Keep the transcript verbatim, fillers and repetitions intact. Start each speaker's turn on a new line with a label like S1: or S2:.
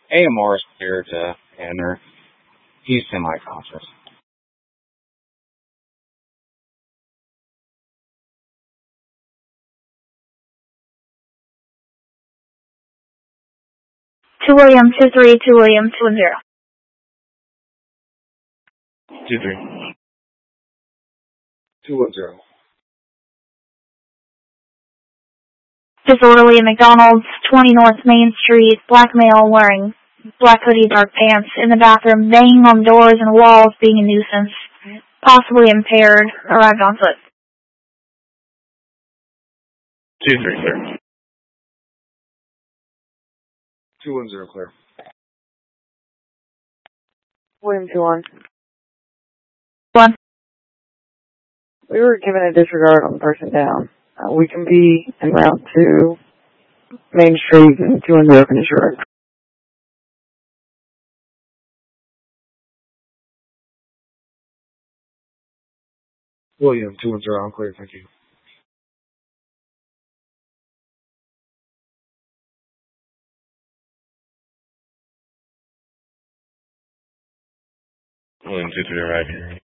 S1: A M R is clear to enter. He's semi-conscious.
S2: Two William, two three, two William, two and zero.
S1: Two three. Two one zero.
S2: Disorderly at McDonald's, twenty North Main Street, black male wearing black hoodie, dark pants, in the bathroom, banging on doors and walls, being a nuisance, possibly impaired, arrived on foot.
S1: Two three clear. Two one zero clear.
S3: William two one.
S2: One.
S3: We were given a disregard on the person down. Uh, we can be en route to Main Street and two one zero finish your road.
S1: William two one zero, I'm clear, thank you. William two three, right here.